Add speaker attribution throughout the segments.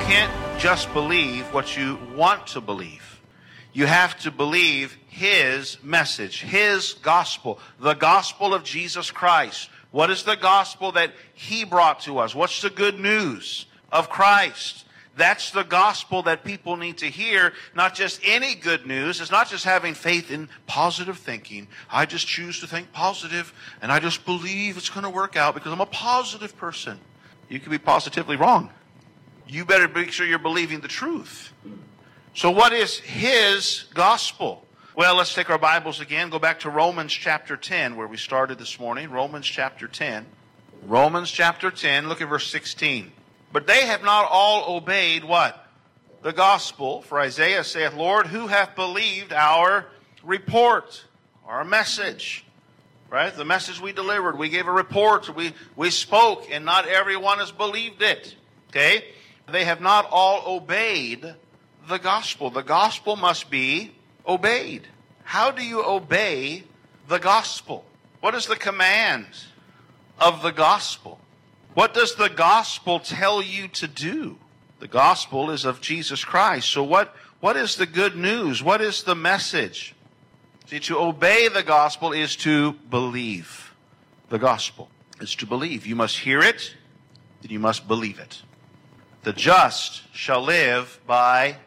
Speaker 1: can't just believe what you want to believe. You have to believe His message, His gospel, the gospel of Jesus Christ. What is the gospel that He brought to us? What's the good news of Christ? That's the gospel that people need to hear, not just any good news. It's not just having faith in positive thinking. I just choose to think positive, and I just believe it's going to work out because I'm a positive person. You can be positively wrong. You better make sure you're believing the truth. So what is His gospel? Well, let's take our Bibles again. Go back to Romans chapter 10, where we started this morning. Romans chapter 10. Romans chapter 10, look at verse 16. But they have not all obeyed what? The gospel. For Isaiah saith, Lord, who hath believed our report, our message? Right? The message we delivered. We gave a report. We spoke, and not everyone has believed it. Okay? They have not all obeyed the gospel. The gospel must be obeyed. How do you obey the gospel? What is the command of the gospel? What does the gospel tell you to do? The gospel is of Jesus Christ. So what is the good news? What is the message? See, to obey the gospel is to believe the gospel. It's to believe. You must hear it, and you must believe it. The just shall live by,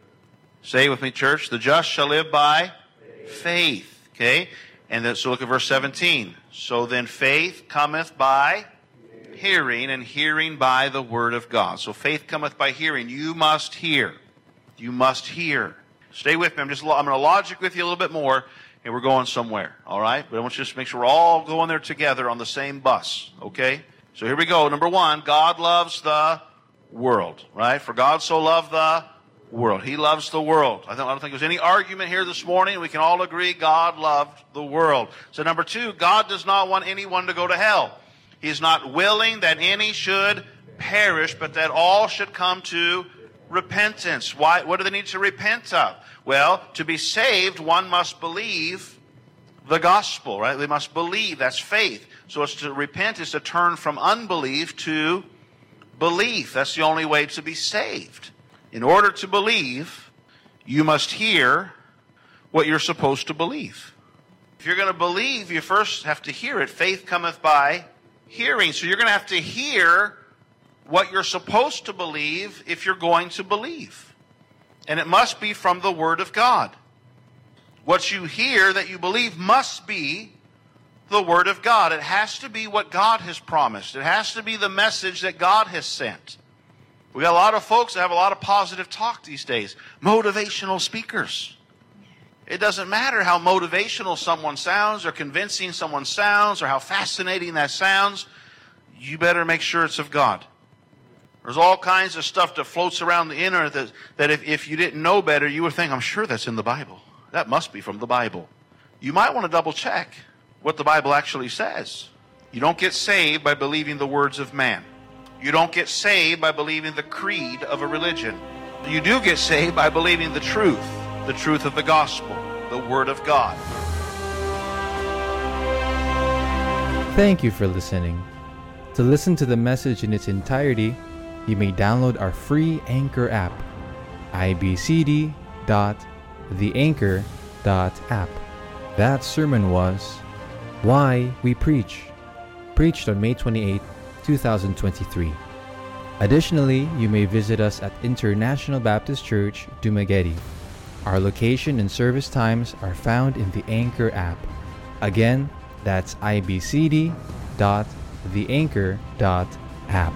Speaker 1: say it with me, church, the just shall live by faith. Okay? And then, so look at verse 17. So then faith cometh by hearing, and hearing by the word of God. So faith cometh by hearing. You must hear. You must hear. Stay with me. I'm going to logic with you a little bit more, and we're going somewhere. All right? But I want you to just make sure we're all going there together on the same bus. Okay? So here we go. Number one, God loves the world. Right? For God so loved the world. He loves the world. I don't think there's any argument here this morning. We can all agree God loved the world. So number two, God does not want anyone to go to hell. He's not willing that any should perish, but that all should come to repentance. Why? What do they need to repent of? Well, to be saved, one must believe the gospel, right? They must believe. That's faith. So it's to repent is to turn from unbelief to belief. That's the only way to be saved. In order to believe, you must hear what you're supposed to believe. If you're going to believe, you first have to hear it. Faith cometh by hearing. So you're going to have to hear what you're supposed to believe if you're going to believe. And it must be from the Word of God. What you hear that you believe must be the Word of God. It has to be what God has promised. It has to be the message that God has sent. We got a lot of folks that have a lot of positive talk these days. Motivational speakers. It doesn't matter how motivational someone sounds or convincing someone sounds or how fascinating that sounds. You better make sure it's of God. There's all kinds of stuff that floats around the internet that if you didn't know better, you would think, I'm sure that's in the Bible. That must be from the Bible. You might want to double check what the Bible actually says. You don't get saved by believing the words of man. You don't get saved by believing the creed of a religion. You do get saved by believing the truth of the gospel, the Word of God.
Speaker 2: Thank you for listening. To listen to the message in its entirety, you may download our free Anchor app, ibcd.theanchor.app. That sermon was Why We Preach, preached on May 28, 2023. Additionally, you may visit us at International Baptist Church, Dumaguete. Our location and service times are found in the Anchor app. Again, that's ibcd.theanchor.app.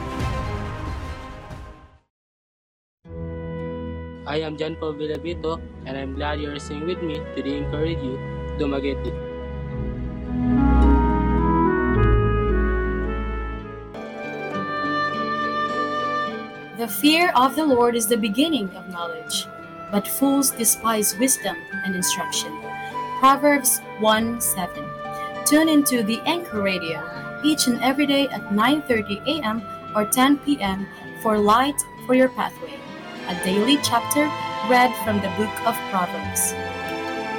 Speaker 3: I am John Paul Villavito, and I'm glad you're listening with me to the Anchor Radio, Dumaguete.
Speaker 4: The fear of the Lord is the beginning of knowledge, but fools despise wisdom and instruction. Proverbs 1:7. Tune into the Anchor Radio each and every day at 9:30 a.m. or 10 p.m. for Light for Your Pathway, a daily chapter read from the book of Proverbs.